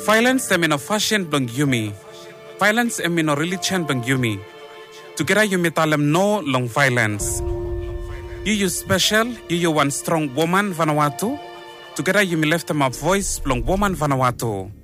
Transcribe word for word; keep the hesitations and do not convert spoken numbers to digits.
Violence em in a fashion blang yumi. Violence em in a religion blang yumi. Together yumi talem no long violence. You you special, you you one strong woman Vanuatu. Together yumi left them a voice blang woman Vanuatu.